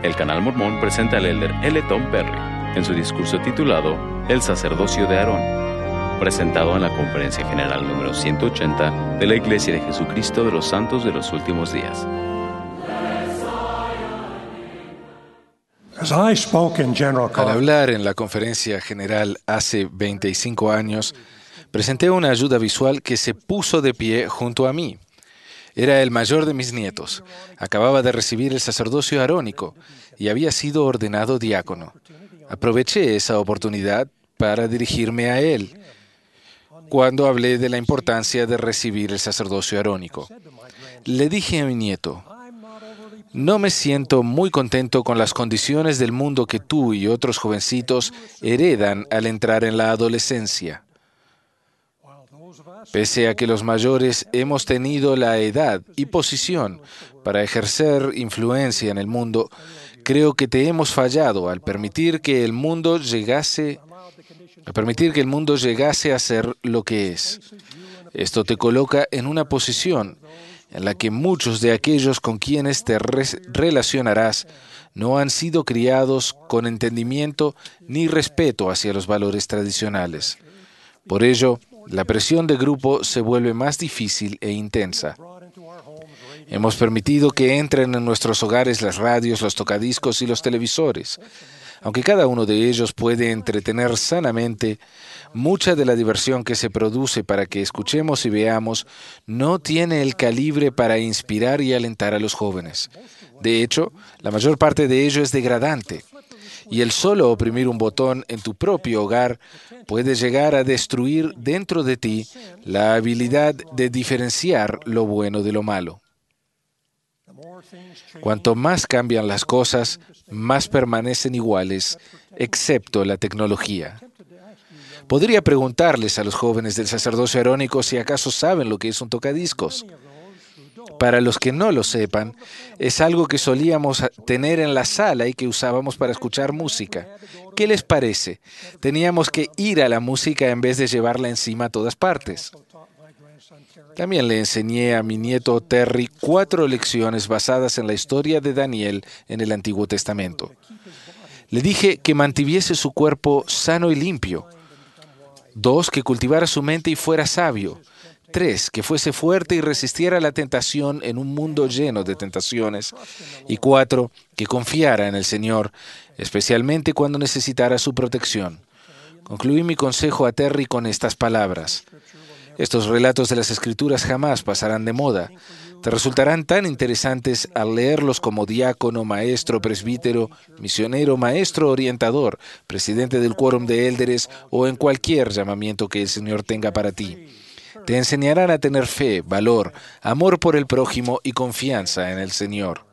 El Canal Mormón presenta al elder L. Tom Perry en su discurso titulado El sacerdocio de Aarón, presentado en la Conferencia General número 180 de la Iglesia de Jesucristo de los Santos de los Últimos Días. Al hablar en la Conferencia General hace 25 años, presenté una ayuda visual que se puso de pie junto a mí. Era el mayor de mis nietos. Acababa de recibir el sacerdocio arónico y había sido ordenado diácono. Aproveché esa oportunidad para dirigirme a él cuando hablé de la importancia de recibir el sacerdocio arónico. Le dije a mi nieto: no me siento muy contento con las condiciones del mundo que tú y otros jovencitos heredan al entrar en la adolescencia. Pese a que los mayores hemos tenido la edad y posición para ejercer influencia en el mundo, creo que te hemos fallado al permitir que el mundo llegase a ser lo que es. Esto te coloca en una posición en la que muchos de aquellos con quienes te relacionarás no han sido criados con entendimiento ni respeto hacia los valores tradicionales. Por ello, la presión de grupo se vuelve más difícil e intensa. Hemos permitido que entren en nuestros hogares las radios, los tocadiscos y los televisores. Aunque cada uno de ellos puede entretener sanamente, mucha de la diversión que se produce para que escuchemos y veamos no tiene el calibre para inspirar y alentar a los jóvenes. De hecho, la mayor parte de ello es degradante. Y el solo oprimir un botón en tu propio hogar puede llegar a destruir dentro de ti la habilidad de diferenciar lo bueno de lo malo. Cuanto más cambian las cosas, más permanecen iguales, excepto la tecnología. Podría preguntarles a los jóvenes del sacerdocio arónico si acaso saben lo que es un tocadiscos. Para los que no lo sepan, es algo que solíamos tener en la sala y que usábamos para escuchar música. ¿Qué les parece? Teníamos que ir a la música en vez de llevarla encima a todas partes. También le enseñé a mi nieto Terry 4 lecciones basadas en la historia de Daniel en el Antiguo Testamento. Le dije que mantuviese su cuerpo sano y limpio. 2, que cultivara su mente y fuera sabio. 3, que fuese fuerte y resistiera la tentación en un mundo lleno de tentaciones. Y 4, que confiara en el Señor, especialmente cuando necesitara su protección. Concluí mi consejo a Terry con estas palabras: estos relatos de las Escrituras jamás pasarán de moda. Te resultarán tan interesantes al leerlos como diácono, maestro, presbítero, misionero, maestro orientador, presidente del quórum de élderes o en cualquier llamamiento que el Señor tenga para ti. Te enseñarán a tener fe, valor, amor por el prójimo y confianza en el Señor.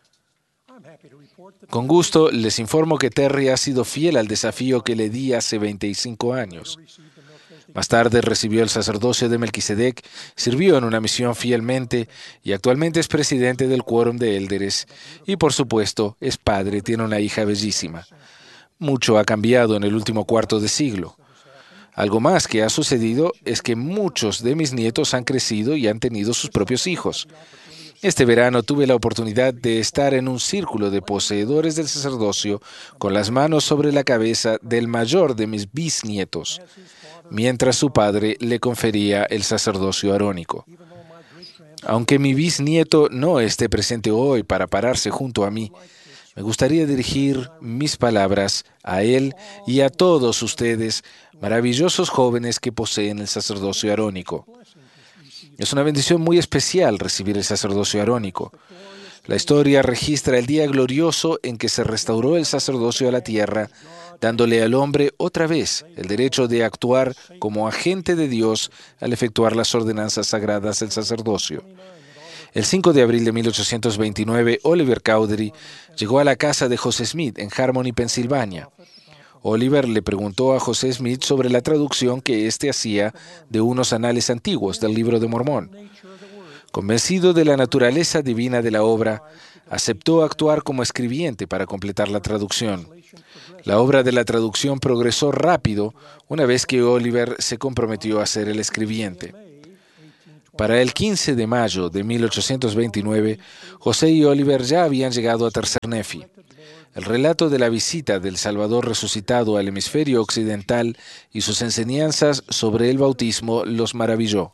Con gusto les informo que Terry ha sido fiel al desafío que le di hace 25 años. Más tarde recibió el sacerdocio de Melquisedec, sirvió en una misión fielmente y actualmente es presidente del quórum de élderes. Y por supuesto, es padre, tiene una hija bellísima. Mucho ha cambiado en el último cuarto de siglo. Algo más que ha sucedido es que muchos de mis nietos han crecido y han tenido sus propios hijos. Este verano tuve la oportunidad de estar en un círculo de poseedores del sacerdocio con las manos sobre la cabeza del mayor de mis bisnietos, mientras su padre le confería el sacerdocio arónico. Aunque mi bisnieto no esté presente hoy para pararse junto a mí, me gustaría dirigir mis palabras a él y a todos ustedes, maravillosos jóvenes que poseen el sacerdocio arónico. Es una bendición muy especial recibir el sacerdocio arónico. La historia registra el día glorioso en que se restauró el sacerdocio a la tierra, dándole al hombre otra vez el derecho de actuar como agente de Dios al efectuar las ordenanzas sagradas del sacerdocio. El 5 de abril de 1829, Oliver Cowdery llegó a la casa de José Smith en Harmony, Pensilvania. Oliver le preguntó a José Smith sobre la traducción que éste hacía de unos anales antiguos del Libro de Mormón. Convencido de la naturaleza divina de la obra, aceptó actuar como escribiente para completar la traducción. La obra de la traducción progresó rápido una vez que Oliver se comprometió a ser el escribiente. Para el 15 de mayo de 1829, José y Oliver ya habían llegado a Tercer Nefi. El relato de la visita del Salvador resucitado al hemisferio occidental y sus enseñanzas sobre el bautismo los maravilló.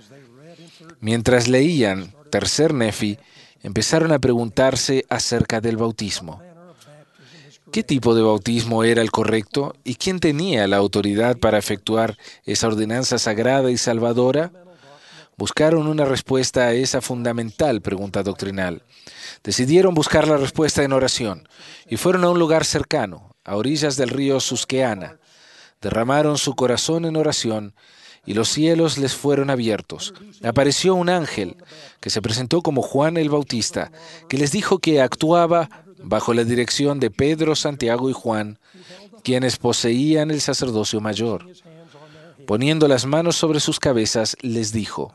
Mientras leían Tercer Nefi, empezaron a preguntarse acerca del bautismo. ¿Qué tipo de bautismo era el correcto y quién tenía la autoridad para efectuar esa ordenanza sagrada y salvadora? Buscaron una respuesta a esa fundamental pregunta doctrinal. Decidieron buscar la respuesta en oración y fueron a un lugar cercano, a orillas del río Susquehanna. Derramaron su corazón en oración y los cielos les fueron abiertos. Apareció un ángel que se presentó como Juan el Bautista, que les dijo que actuaba bajo la dirección de Pedro, Santiago y Juan, quienes poseían el sacerdocio mayor. Poniendo las manos sobre sus cabezas, les dijo: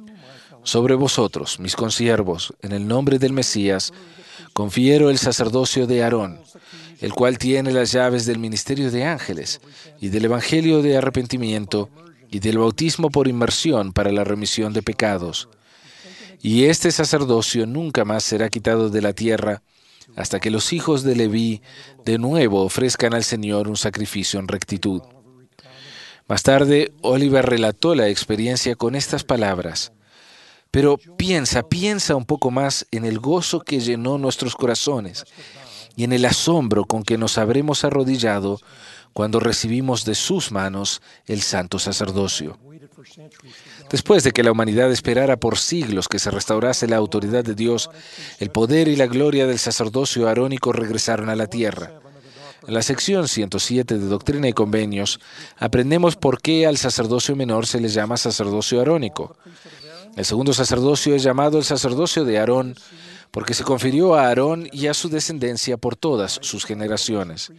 sobre vosotros, mis consiervos, en el nombre del Mesías, confiero el sacerdocio de Aarón, el cual tiene las llaves del ministerio de ángeles y del evangelio de arrepentimiento y del bautismo por inmersión para la remisión de pecados. Y este sacerdocio nunca más será quitado de la tierra hasta que los hijos de Leví de nuevo ofrezcan al Señor un sacrificio en rectitud. Más tarde, Oliver relató la experiencia con estas palabras: pero piensa un poco más en el gozo que llenó nuestros corazones y en el asombro con que nos habremos arrodillado cuando recibimos de sus manos el santo sacerdocio. Después de que la humanidad esperara por siglos que se restaurase la autoridad de Dios, el poder y la gloria del sacerdocio arónico regresaron a la tierra. En la sección 107 de Doctrina y Convenios, aprendemos por qué al sacerdocio menor se le llama sacerdocio arónico. El segundo sacerdocio es llamado el sacerdocio de Aarón porque se confirió a Aarón y a su descendencia por todas sus generaciones.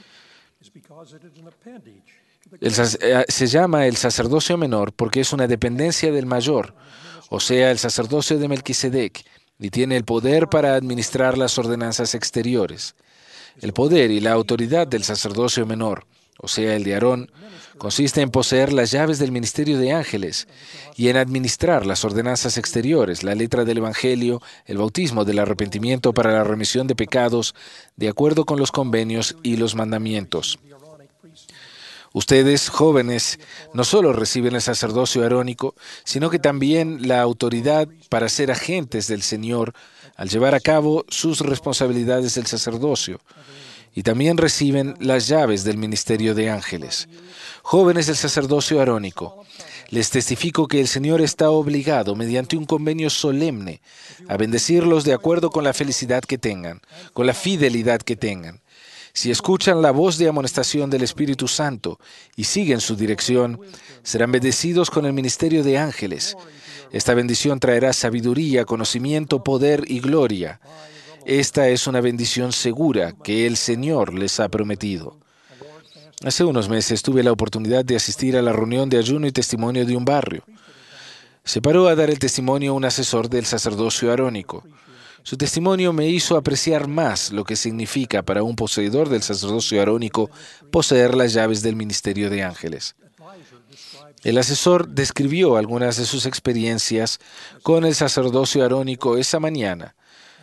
Se llama el sacerdocio menor porque es una dependencia del mayor, o sea, el sacerdocio de Melquisedec, y tiene el poder para administrar las ordenanzas exteriores. El poder y la autoridad del sacerdocio menor, o sea, el de Aarón, consiste en poseer las llaves del ministerio de ángeles y en administrar las ordenanzas exteriores, la letra del Evangelio, el bautismo del arrepentimiento para la remisión de pecados, de acuerdo con los convenios y los mandamientos. Ustedes, jóvenes, no solo reciben el sacerdocio arónico, sino que también la autoridad para ser agentes del Señor al llevar a cabo sus responsabilidades del sacerdocio. Y también reciben las llaves del ministerio de ángeles. Jóvenes del sacerdocio arónico, les testifico que el Señor está obligado, mediante un convenio solemne, a bendecirlos de acuerdo con la felicidad que tengan, con la fidelidad que tengan. Si escuchan la voz de amonestación del Espíritu Santo y siguen su dirección, serán bendecidos con el ministerio de ángeles. Esta bendición traerá sabiduría, conocimiento, poder y gloria. Esta es una bendición segura que el Señor les ha prometido. Hace unos meses tuve la oportunidad de asistir a la reunión de ayuno y testimonio de un barrio. Se paró a dar el testimonio un asesor del sacerdocio arónico. Su testimonio me hizo apreciar más lo que significa para un poseedor del sacerdocio arónico poseer las llaves del ministerio de ángeles. El asesor describió algunas de sus experiencias con el sacerdocio arónico esa mañana.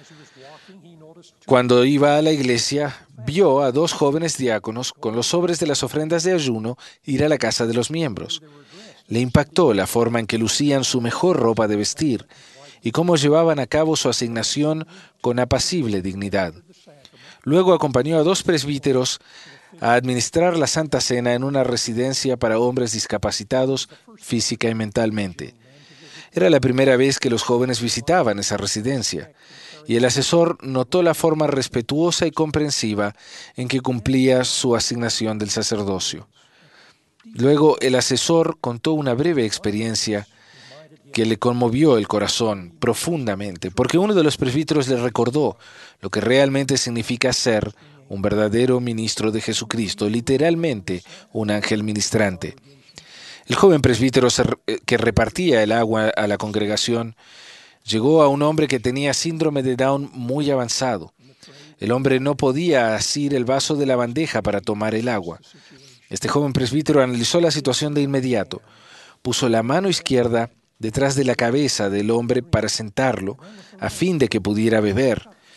Cuando iba a la iglesia, vio a 2 jóvenes diáconos con los sobres de las ofrendas de ayuno ir a la casa de los miembros. Le impactó la forma en que lucían su mejor ropa de vestir y cómo llevaban a cabo su asignación con apacible dignidad. Luego acompañó a 2 presbíteros a administrar la Santa Cena en una residencia para hombres discapacitados física y mentalmente. Era la primera vez que los jóvenes visitaban esa residencia, y el asesor notó la forma respetuosa y comprensiva en que cumplía su asignación del sacerdocio. Luego el asesor contó una breve experiencia que le conmovió el corazón profundamente, porque uno de los presbíteros le recordó lo que realmente significa ser un verdadero ministro de Jesucristo, literalmente un ángel ministrante. El joven presbítero que repartía el agua a la congregación llegó a un hombre que tenía síndrome de Down muy avanzado. El hombre no podía asir el vaso de la bandeja para tomar el agua. Este joven presbítero analizó la situación de inmediato. Puso la mano izquierda detrás de la cabeza del hombre para sentarlo, a fin de que pudiera beber.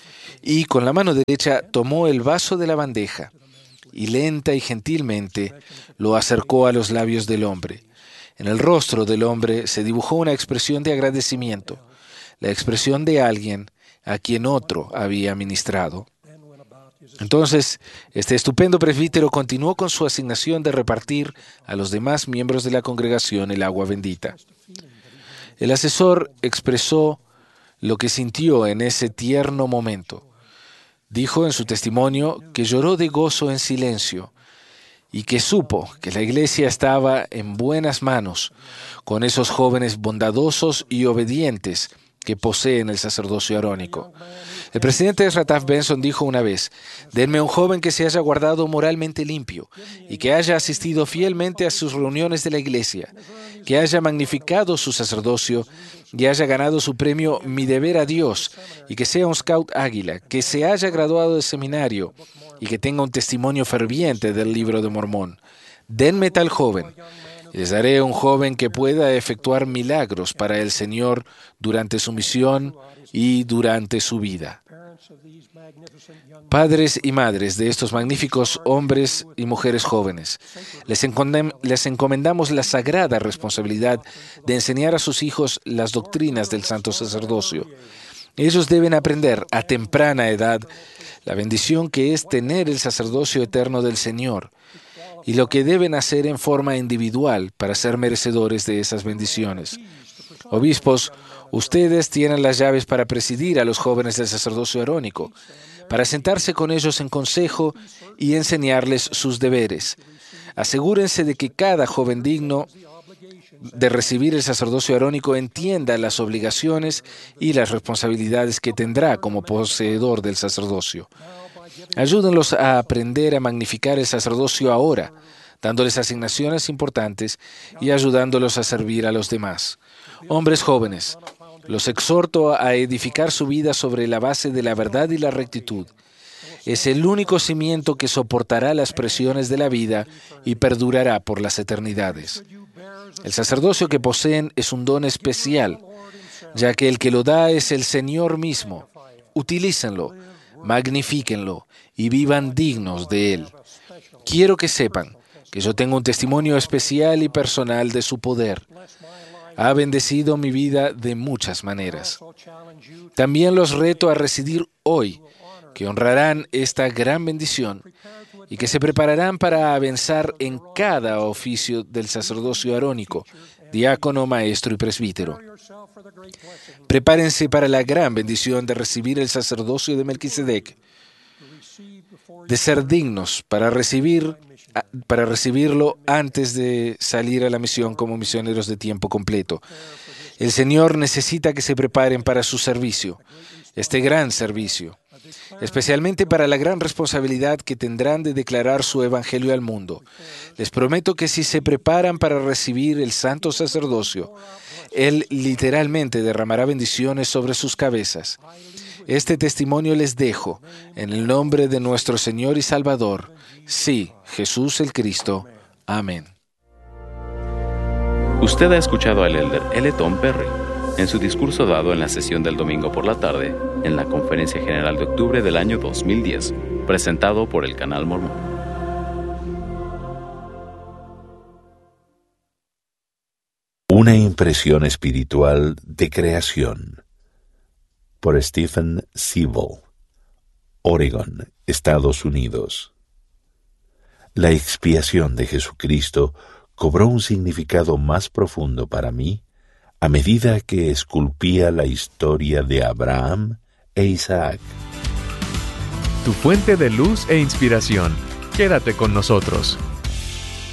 y con la mano derecha tomó el vaso de la bandeja y lenta y gentilmente lo acercó a los labios del hombre. En el rostro del hombre se dibujó una expresión de agradecimiento, la expresión de alguien a quien otro había ministrado. Entonces, este estupendo presbítero continuó con su asignación de repartir a los demás miembros de la congregación el agua bendita. El asesor expresó lo que sintió en ese tierno momento. Dijo en su testimonio que lloró de gozo en silencio y que supo que la iglesia estaba en buenas manos con esos jóvenes bondadosos y obedientes que poseen el sacerdocio arónico. El presidente Ezra Taft Benson dijo una vez: «Denme un joven que se haya guardado moralmente limpio y que haya asistido fielmente a sus reuniones de la iglesia, que haya magnificado su sacerdocio y haya ganado su premio Mi Deber a Dios, y que sea un scout águila, que se haya graduado de seminario y que tenga un testimonio ferviente del Libro de Mormón. Denme tal joven. Les daré un joven que pueda efectuar milagros para el Señor durante su misión y durante su vida». Padres y madres de estos magníficos hombres y mujeres jóvenes, les encomendamos la sagrada responsabilidad de enseñar a sus hijos las doctrinas del santo sacerdocio. Ellos deben aprender a temprana edad la bendición que es tener el sacerdocio eterno del Señor y lo que deben hacer en forma individual para ser merecedores de esas bendiciones. Obispos, ustedes tienen las llaves para presidir a los jóvenes del sacerdocio arónico, para sentarse con ellos en consejo y enseñarles sus deberes. Asegúrense de que cada joven digno de recibir el sacerdocio arónico entienda las obligaciones y las responsabilidades que tendrá como poseedor del sacerdocio. Ayúdenlos a aprender a magnificar el sacerdocio ahora, dándoles asignaciones importantes y ayudándolos a servir a los demás. Hombres jóvenes, los exhorto a edificar su vida sobre la base de la verdad y la rectitud. Es el único cimiento que soportará las presiones de la vida y perdurará por las eternidades. El sacerdocio que poseen es un don especial, ya que el que lo da es el Señor mismo. Utilícenlo, magnifíquenlo y vivan dignos de Él. Quiero que sepan que yo tengo un testimonio especial y personal de su poder. Ha bendecido mi vida de muchas maneras. También los reto a residir hoy, que honrarán esta gran bendición y que se prepararán para avanzar en cada oficio del sacerdocio arónico, diácono, maestro y presbítero. Prepárense para la gran bendición de recibir el sacerdocio de Melquisedec, de ser dignos para recibirlo antes de salir a la misión como misioneros de tiempo completo. El Señor necesita que se preparen para su servicio, este gran servicio, especialmente para la gran responsabilidad que tendrán de declarar su evangelio al mundo. Les prometo que si se preparan para recibir el santo sacerdocio, Él literalmente derramará bendiciones sobre sus cabezas. Este testimonio les dejo en el nombre de nuestro Señor y Salvador, sí, Jesús el Cristo. Amén. Usted ha escuchado al elder L. Tom Perry en su discurso dado en la sesión del domingo por la tarde en la Conferencia General de octubre del año 2010, presentado por el Canal Mormón. Una impresión espiritual de creación, por Stephen Siebel, Oregon, Estados Unidos. La expiación de Jesucristo cobró un significado más profundo para mí a medida que esculpía la historia de Abraham e Isaac. Tu fuente de luz e inspiración. Quédate con nosotros.